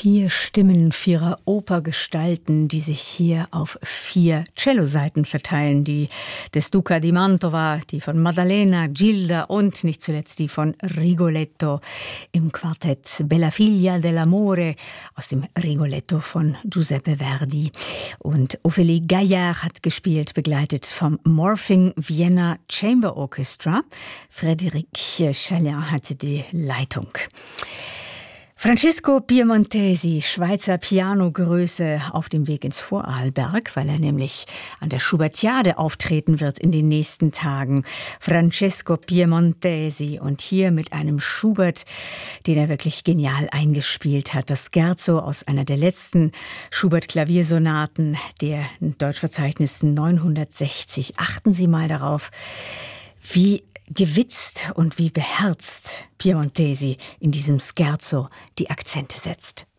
4 Stimmen 4 Opergestalten, die sich hier auf 4 Celloseiten verteilen. Die des Duca di Mantova, die von Maddalena, Gilda und nicht zuletzt die von Rigoletto im Quartett Bella Figlia dell'Amore aus dem Rigoletto von Giuseppe Verdi. Und Ophélie Gaillard hat gespielt, begleitet vom Morphing Vienna Chamber Orchestra. Frédéric Chalin hatte die Leitung. Francesco Piemontesi, Schweizer Pianogröße, auf dem Weg ins Vorarlberg, weil er nämlich an der Schubertiade auftreten wird in den nächsten Tagen. Francesco Piemontesi und hier mit einem Schubert, den er wirklich genial eingespielt hat. Das Scherzo aus einer der letzten Schubert-Klaviersonaten, der Deutschverzeichnis 960. Achten Sie mal darauf, wie gewitzt und wie beherzt Piemontesi in diesem Scherzo die Akzente setzt.